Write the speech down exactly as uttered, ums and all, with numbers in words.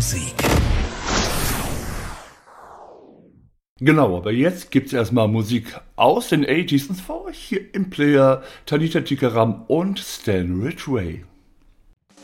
Musik. Genau, aber jetzt gibt's erstmal Musik aus den achtziger und zwar hier im Player Tanita Tikaram und Stan Ridgway.